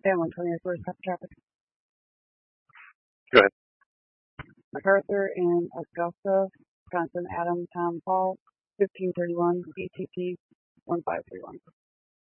10, 120, stop traffic. Go ahead. MacArthur and Augusta, Wisconsin, Adam, Tom, Paul, 1531, ATP 1531.